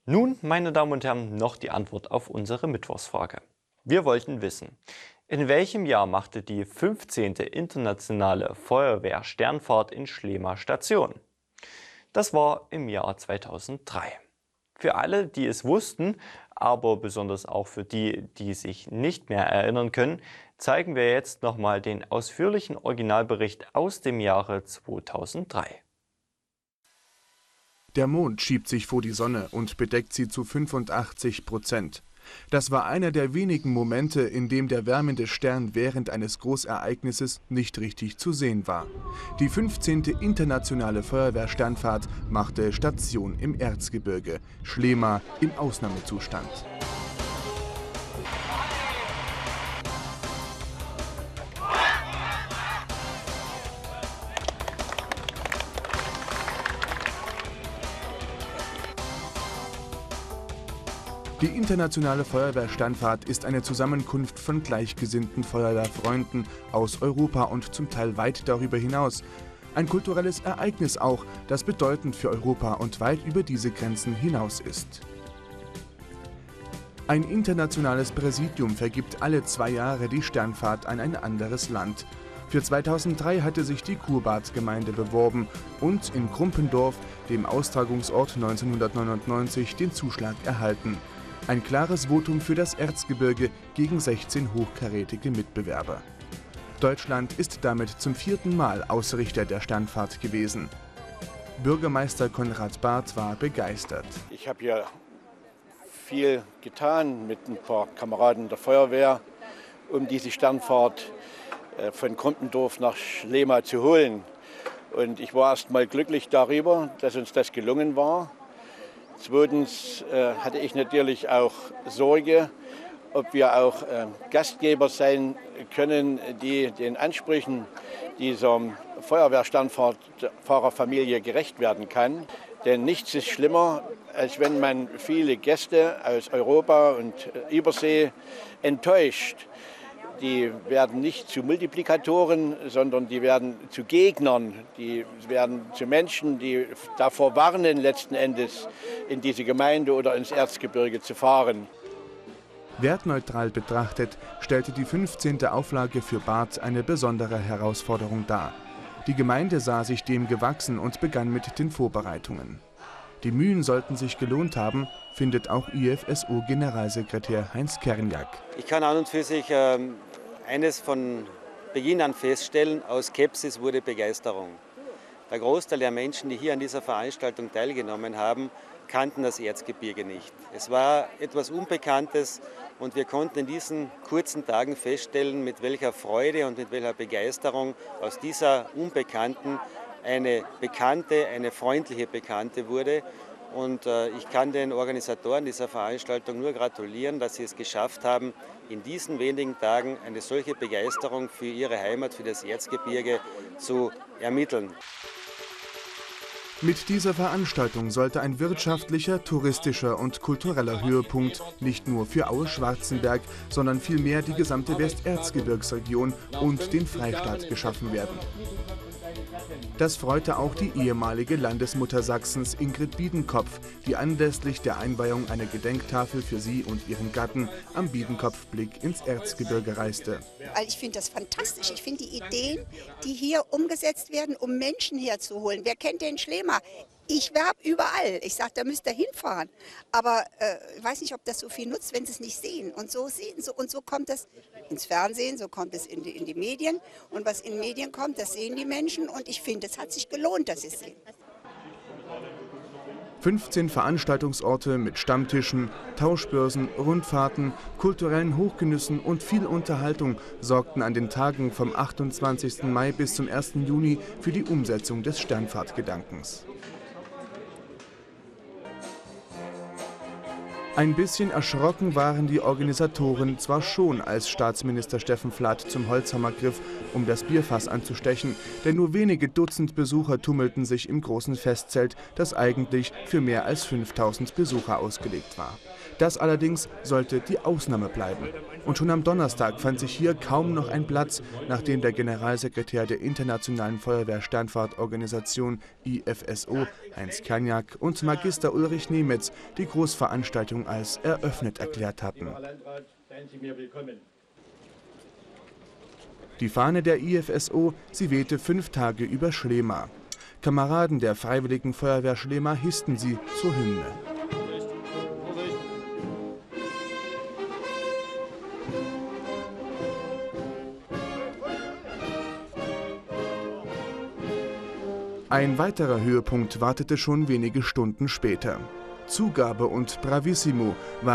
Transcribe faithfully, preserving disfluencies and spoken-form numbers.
Nun, meine Damen und Herren, noch die Antwort auf unsere Mittwochsfrage. Wir wollten wissen, in welchem Jahr machte die fünfzehnte internationale Feuerwehr-Sternfahrt in Schlema Station? Das war im Jahr zweitausenddrei. Für alle, die es wussten, aber besonders auch für die, die sich nicht mehr erinnern können, zeigen wir jetzt nochmal den ausführlichen Originalbericht aus dem Jahre zweitausenddrei. Der Mond schiebt sich vor die Sonne und bedeckt sie zu fünfundachtzig Prozent. Das war einer der wenigen Momente, in dem der wärmende Stern während eines Großereignisses nicht richtig zu sehen war. Die fünfzehnte internationale Feuerwehr-Sternfahrt machte Station im Erzgebirge, Schlema im Ausnahmezustand. Die internationale Feuerwehr-Sternfahrt ist eine Zusammenkunft von gleichgesinnten Feuerwehrfreunden aus Europa und zum Teil weit darüber hinaus. Ein kulturelles Ereignis auch, das bedeutend für Europa und weit über diese Grenzen hinaus ist. Ein internationales Präsidium vergibt alle zwei Jahre die Sternfahrt an ein anderes Land. Für zweitausenddrei hatte sich die Kurbad-Gemeinde beworben und in Krumpendorf, dem Austragungsort neunzehnhundertneunundneunzig, den Zuschlag erhalten. Ein klares Votum für das Erzgebirge gegen sechzehn hochkarätige Mitbewerber. Deutschland ist damit zum vierten Mal Ausrichter der Sternfahrt gewesen. Bürgermeister Konrad Barth war begeistert. Ich habe hier viel getan mit ein paar Kameraden der Feuerwehr, um diese Sternfahrt von Krumpendorf nach Schlema zu holen. Und ich war erst mal glücklich darüber, dass uns das gelungen war. Zweitens äh, hatte ich natürlich auch Sorge, ob wir auch äh, Gastgeber sein können, die den Ansprüchen dieser Feuerwehr-Sternfahrerfamilie gerecht werden kann. Denn nichts ist schlimmer, als wenn man viele Gäste aus Europa und äh, Übersee enttäuscht. Die werden nicht zu Multiplikatoren, sondern die werden zu Gegnern, die werden zu Menschen, die davor warnen, letzten Endes in diese Gemeinde oder ins Erzgebirge zu fahren. Wertneutral betrachtet stellte die fünfzehnte Auflage für Barth eine besondere Herausforderung dar. Die Gemeinde sah sich dem gewachsen und begann mit den Vorbereitungen. Die Mühen sollten sich gelohnt haben, findet auch I F S O-Generalsekretär Heinz Kernjak. Ich kann an und für sich äh, eines von Beginn an feststellen: aus Skepsis wurde Begeisterung. Der Großteil der Menschen, die hier an dieser Veranstaltung teilgenommen haben, kannten das Erzgebirge nicht. Es war etwas Unbekanntes und wir konnten in diesen kurzen Tagen feststellen, mit welcher Freude und mit welcher Begeisterung aus dieser Unbekannten eine bekannte, eine freundliche Bekannte wurde. Und äh, ich kann den Organisatoren dieser Veranstaltung nur gratulieren, dass sie es geschafft haben, in diesen wenigen Tagen eine solche Begeisterung für ihre Heimat, für das Erzgebirge zu ermitteln. Mit dieser Veranstaltung sollte ein wirtschaftlicher, touristischer und kultureller Höhepunkt nicht nur für Aue-Schwarzenberg, sondern vielmehr die gesamte Westerzgebirgsregion und den Freistaat geschaffen werden. Das freute auch die ehemalige Landesmutter Sachsens Ingrid Biedenkopf, die anlässlich der Einweihung einer Gedenktafel für sie und ihren Gatten am Biedenkopfblick ins Erzgebirge reiste. Ich finde das fantastisch. Ich finde die Ideen, die hier umgesetzt werden, um Menschen herzuholen. Wer kennt den Schlema? Ich werbe überall. Ich sage, da müsst ihr hinfahren. Aber äh, ich weiß nicht, ob das so viel nutzt, wenn sie es nicht sehen. Und so sehen so, und so kommt es ins Fernsehen, so kommt es in die, in die Medien. Und was in Medien kommt, das sehen die Menschen. Und ich finde, es hat sich gelohnt, dass sie es sehen. fünfzehn Veranstaltungsorte mit Stammtischen, Tauschbörsen, Rundfahrten, kulturellen Hochgenüssen und viel Unterhaltung sorgten an den Tagen vom achtundzwanzigsten Mai bis zum ersten Juni für die Umsetzung des Sternfahrtgedankens. Ein bisschen erschrocken waren die Organisatoren zwar schon, als Staatsminister Steffen Flath zum Holzhammer griff, um das Bierfass anzustechen, denn nur wenige Dutzend Besucher tummelten sich im großen Festzelt, das eigentlich für mehr als fünftausend Besucher ausgelegt war. Das allerdings sollte die Ausnahme bleiben. Und schon am Donnerstag fand sich hier kaum noch ein Platz, nachdem der Generalsekretär der Internationalen Feuerwehr-Sternfahrtorganisation I F S O, Heinz Kaniak und Magister Ulrich Nemetz die Großveranstaltung als eröffnet erklärt hatten. Die Fahne der I F S O, sie wehte fünf Tage über Schlema. Kameraden der Freiwilligen Feuerwehr Schlema hissten sie zur Hymne. Ein weiterer Höhepunkt wartete schon wenige Stunden später. Zugabe und Bravissimo waren